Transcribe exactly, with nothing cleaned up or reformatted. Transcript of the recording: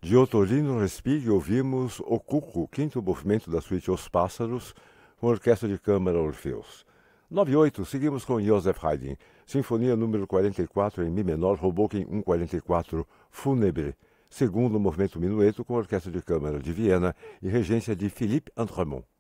De Ottolino Respighi ouvimos O Cuco, quinto movimento da suíte Os Pássaros, com a Orquestra de Câmara Orfeus. nove e oito, seguimos com Joseph Haydn, Sinfonia número quarenta e quatro em Mi menor, Hoboken cento e quarenta e quatro, Fúnebre, segundo movimento minueto com a Orquestra de Câmara de Viena e regência de Philippe Andremont.